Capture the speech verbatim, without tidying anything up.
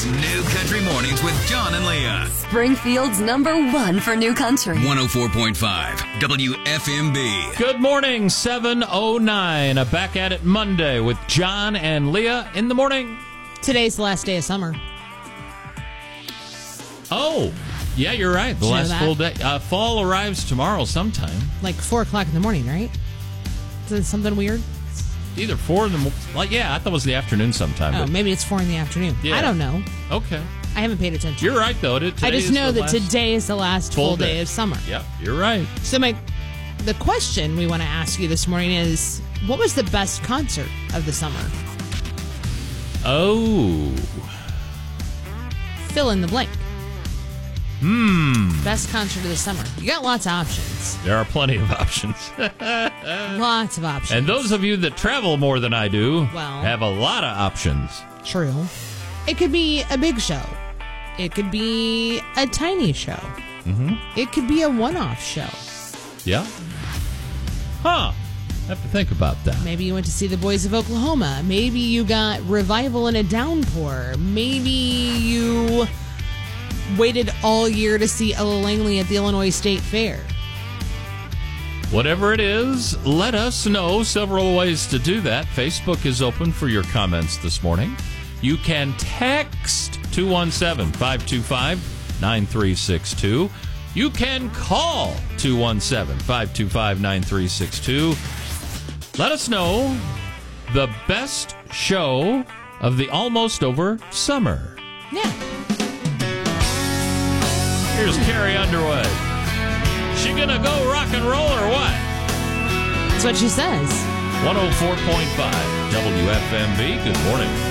It's New Country Mornings with John and Leah. Springfield's number one for New Country. one oh four point five W F M B. Good morning, seven oh nine. Back at it Monday with John and Leah in the morning. Today's the last day of summer. Oh, yeah, you're right. The Did you know last that? full day. Uh, fall arrives tomorrow sometime. Like four o'clock in the morning, right? Is it something weird? Either four in the morning. Like, yeah, I thought it was the afternoon sometime. Oh, but maybe it's four in the afternoon. Yeah. I don't know. Okay. I haven't paid attention. You're right, though. Today I just is know the that last today is the last full, full day. day. of summer. Yep, you're right. So my, the question we want to ask you this morning is, what was the best concert of the summer? Oh. Fill in the blank. Hmm. Best concert of the summer. You got lots of options. There are plenty of options. Lots of options. And those of you that travel more than I do Well. have a lot of options. True. It could be a big show. It could be a tiny show. Mm-hmm. It could be a one-off show. Yeah. Huh. Have to think about that. Maybe you went to see the Boys of Oklahoma. Maybe you got Revival in a Downpour. Maybe you waited all year to see Ella Langley at the Illinois State Fair. Whatever it is, let us know. Several ways to do that. Facebook is open for your comments this morning. You can text two one seven, five two five, nine three six two. You can call two one seven, five two five, nine three six two. Let us know the best show of the almost over summer. Yeah. Here's Carrie Underwood. She gonna go rock and roll or what? That's what she says. one oh four point five W F M B. Good morning.